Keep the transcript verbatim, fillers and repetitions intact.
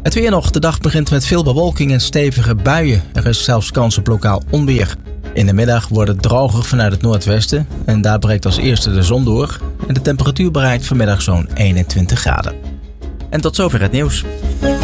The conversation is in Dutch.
Het weer nog. De dag begint met veel bewolking en stevige buien. Er is zelfs kans op lokaal onweer. In de middag wordt het droger vanuit het noordwesten en daar breekt als eerste de zon door. En de temperatuur bereikt vanmiddag zo'n eenentwintig graden. En tot zover het nieuws.